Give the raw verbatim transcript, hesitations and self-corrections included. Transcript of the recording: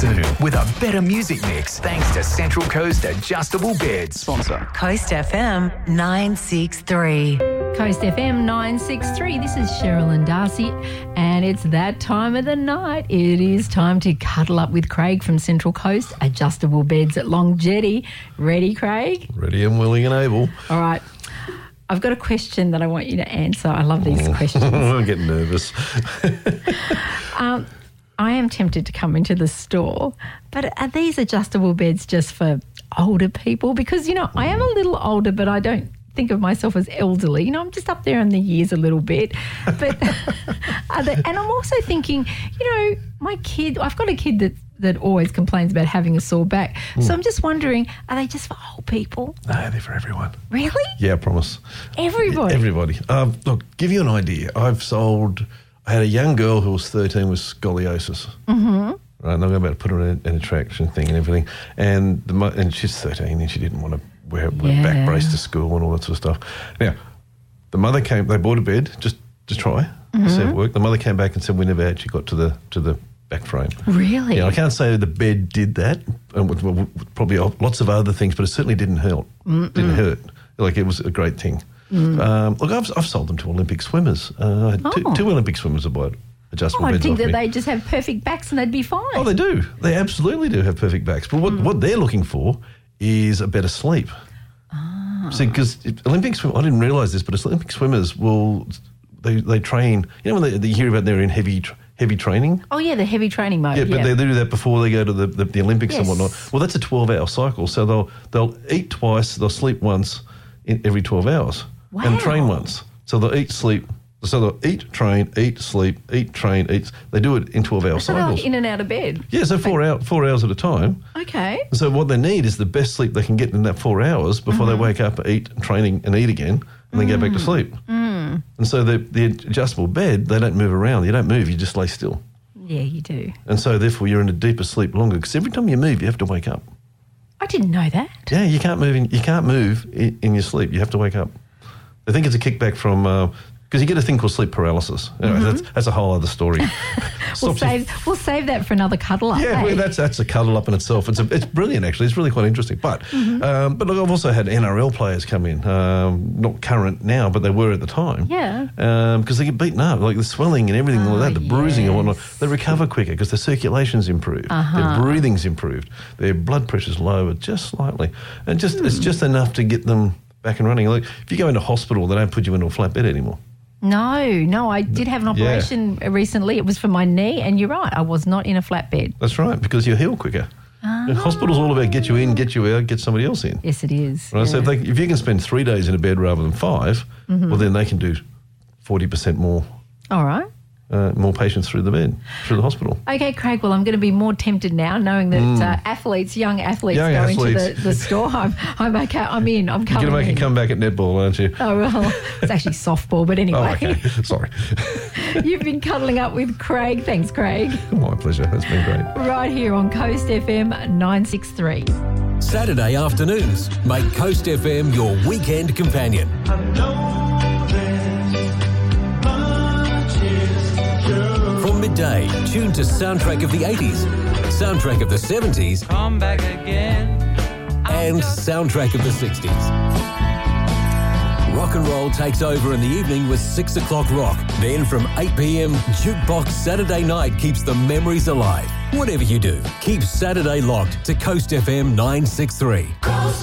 soon with a better music mix thanks to Central Coast Adjustable Beds. Sponsor. Coast F M nine six three. Coast F M nine six three. This is Sherilyn Darcy, and it's that time of the night. It is time to cuddle up with Craig from Central Coast Adjustable Beds at Long Jetty. Ready, Craig? Ready and willing and able. All right. I've got a question that I want you to answer. I love these questions. I'm getting nervous. um, I am tempted to come into the store, but are these adjustable beds just for older people? Because, you know, I am a little older, but I don't think of myself as elderly. You know, I'm just up there in the years a little bit. But are they, and I'm also thinking, you know, my kid, I've got a kid that that always complains about having a sore back. Mm. So I'm just wondering, are they just for old people? No, they're for everyone. Really? Yeah, I promise. Everybody? Everybody. Um, look, give you an idea. I've sold, I had a young girl who was thirteen with scoliosis. Mm-hmm. Right, and I'm about to put her in an attraction thing and everything. And the and she's thirteen and she didn't want to wear, wear yeah. a back brace to school and all that sort of stuff. Now, the mother came, they bought a bed just to try, mm-hmm. to see if it worked. The mother came back and said, we never actually got to the to the back frame. Really? Yeah, I can't say the bed did that, and with, with probably lots of other things, but it certainly didn't hurt. Mm-mm. Didn't hurt. Like, it was a great thing. Mm. Um, look, I've, I've sold them to Olympic swimmers. Uh, I had oh. two, two Olympic swimmers have bought adjustable oh, beds I think off that me. they just have perfect backs and they'd be fine. Oh, they do. They absolutely do have perfect backs. But what, mm. what they're looking for is a better sleep. Ah. See, because Olympic swim, I didn't realise this, but Olympic swimmers will they they train. You know when they, they hear about they're in heavy heavy training. Oh yeah, the heavy training mode. Yeah, but yeah. they do that before they go to the, the, the Olympics yes. and whatnot. Well, that's a twelve-hour cycle. So they'll they'll eat twice, they'll sleep once in every twelve hours, wow. and train once. So they'll eat, sleep. So they'll eat, train, eat, sleep, eat, train, eat. They do it in twelve-hour so cycles. They're in and out of bed. Yeah, so four hour, four hours at a time. Okay. So what they need is the best sleep they can get in that four hours before mm-hmm. they wake up, eat, training, and eat again, and then mm. go back to sleep. Mm. And so the the adjustable bed, they don't move around. You don't move. You just lay still. Yeah, you do. And so therefore you're in a deeper sleep longer because every time you move, you have to wake up. I didn't know that. Yeah, you can't move in, you can't move in, in your sleep. You have to wake up. I think it's a kickback from uh, because you get a thing called sleep paralysis. Anyway, mm-hmm. that's, that's a whole other story. we'll save you. we'll save that for another cuddle up. Yeah, eh? well, that's that's a cuddle up in itself. It's a, it's brilliant actually. It's really quite interesting. But mm-hmm. um, but look, I've also had N R L players come in, um, not current now, but they were at the time. Yeah. Because um, they get beaten up, like the swelling and everything, oh, like that, the yes. bruising and whatnot. They recover quicker because their circulation's improved, uh-huh. their breathing's improved, their blood pressure's lowered just slightly, and just mm. it's just enough to get them back and running. Like if you go into hospital, they don't put you into a flat bed anymore. No, no, I did have an operation yeah. recently. It was for my knee, and you're right, I was not in a flat bed. That's right, because you heal quicker. Ah. The hospital's all about get you in, get you out, get somebody else in. Yes, it is. Right, yeah. so if, they, if you can spend three days in a bed rather than five, mm-hmm. well, then they can do forty percent more. All right. Uh, more patients through the bed, through the hospital. Okay, Craig, well, I'm going to be more tempted now knowing that mm. uh, athletes, young athletes young go athletes. into the, the store. I'm, I'm okay. I'm in. I'm coming You're going to make in. a comeback at netball, aren't you? Oh, well, it's actually softball, but anyway. Oh, okay. Sorry. You've been cuddling up with Craig. Thanks, Craig. My pleasure. That's been great. Right here on Coast F M nine six three. Saturday afternoons, make Coast F M your weekend companion. I know From midday, tune to Soundtrack of the eighties, Soundtrack of the seventies, come back again, and Soundtrack of the sixties. Rock and roll takes over in the evening with six o'clock rock. Then from eight p.m, Jukebox Saturday night keeps the memories alive. Whatever you do, keep Saturday locked to Coast F M nine six three.